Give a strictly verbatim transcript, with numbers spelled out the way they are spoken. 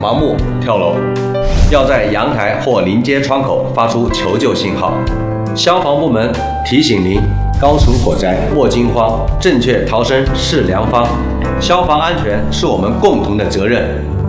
盲目跳楼，要在阳台或临街窗口发出求救信号。消防部门提醒您：高处火灾莫惊慌，正确逃生是良方。消防安全是我们共同的责任。